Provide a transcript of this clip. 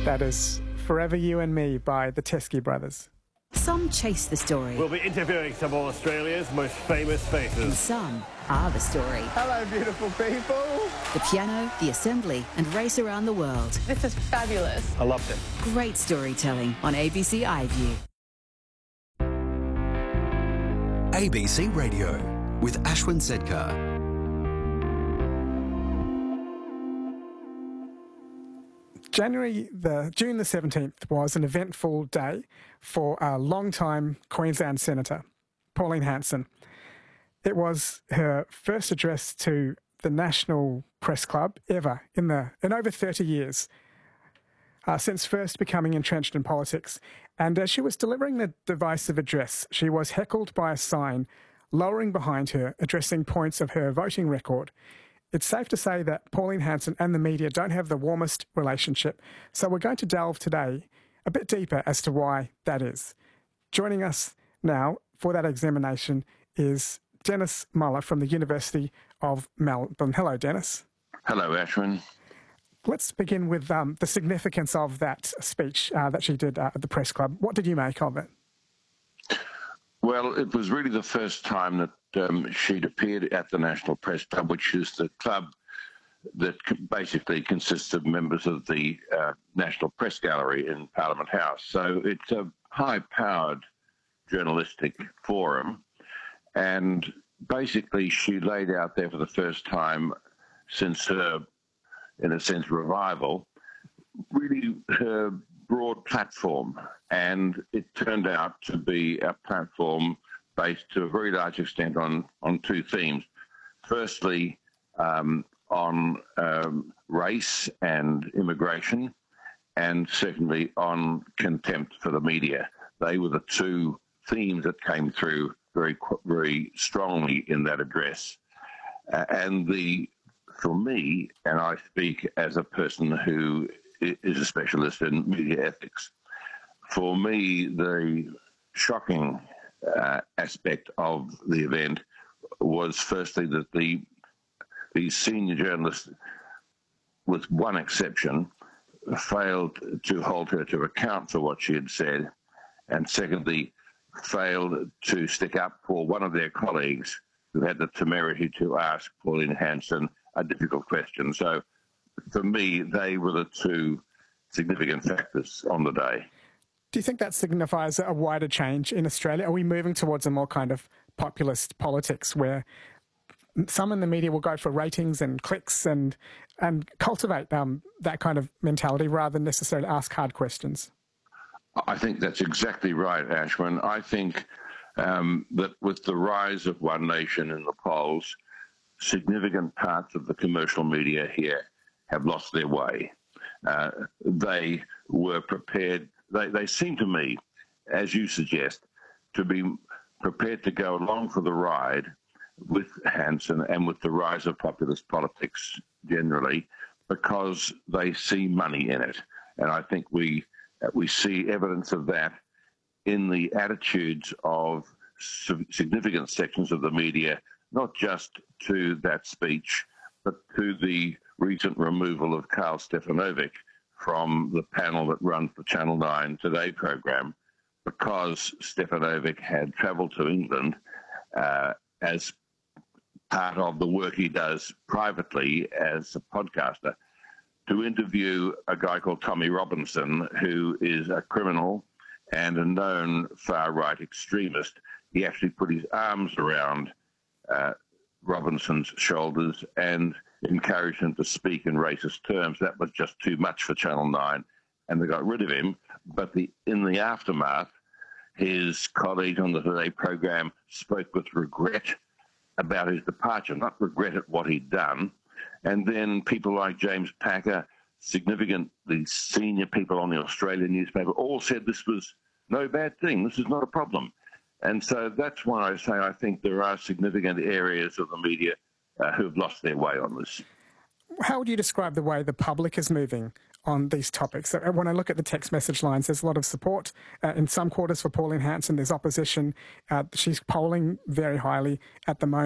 That is Forever You and Me by the Teskey Brothers. Some chase the story. We'll be interviewing some of Australia's most famous And faces. some are the story. Hello, beautiful people. The piano, the assembly, and race around the world. This is fabulous. I loved it. Great storytelling on ABC iView. ABC Radio with Ashwin Sedkar. June the 17th was an eventful day for a long-time Queensland Senator, Pauline Hanson. It was her first address to the National Press Club ever in over 30 years, since first becoming entrenched in politics. And as she was delivering the divisive address, she was heckled by a sign lowering behind her, addressing points of her voting record. It's safe to say that Pauline Hanson and the media don't have the warmest relationship, so we're going to delve today a bit deeper as to why that is. Joining us now for that examination is Dennis Muller from the University of Melbourne. Hello, Dennis. Hello, Ashwin. Let's begin with the significance of that speech that she did at the press club. What did you make of it? Well, it was really the first time that she'd appeared at the National Press Club, which is the club that basically consists of members of the National Press Gallery in Parliament House. So it's a high-powered journalistic forum, and basically she laid out there for the first time since her, in a sense, revival, really her broad platform, and it turned out to be a platform based to a very large extent on two themes. Firstly, on race and immigration, and secondly, on contempt for the media. They were the two themes that came through very strongly in that address. For me, and I speak as a person who is a specialist in media ethics, for me, the shocking aspect of the event was firstly that the senior journalist, with one exception, failed to hold her to account for what she had said, and secondly, failed to stick up for one of their colleagues who had the temerity to ask Pauline Hanson a difficult question. So for me, they were the two significant factors on the day. Do you think that signifies a wider change in Australia? Are we moving towards a more kind of populist politics where some in the media will go for ratings and clicks and cultivate that kind of mentality rather than necessarily ask hard questions? I think that's exactly right, Ashwin. I think that with the rise of One Nation in the polls, significant parts of the commercial media here have lost their way. They were prepared, they seem to me, as you suggest, to be prepared to go along for the ride with Hanson and with the rise of populist politics generally, because they see money in it. And I think we see evidence of that in the attitudes of significant sections of the media, not just to that speech, but to the recent removal of Karl Stefanovic from the panel that runs the Channel 9 Today program, because Stefanovic had travelled to England as part of the work he does privately as a podcaster to interview a guy called Tommy Robinson, who is a criminal and a known far-right extremist. He actually put his arms around Robinson's shoulders and encouraged him to speak in racist terms. That was just too much for Channel 9, and they got rid of him. But in the aftermath, his colleague on the Today program spoke with regret about his departure, not regret at what he'd done. And then people like James Packer, the senior people on the Australian newspaper, all said this was no bad thing, this is not a problem. And so that's why I say I think there are significant areas of the media who have lost their way on this. How would you describe the way the public is moving on these topics? When I look at the text message lines, there's a lot of support in some quarters for Pauline Hanson. There's opposition. She's polling very highly at the moment.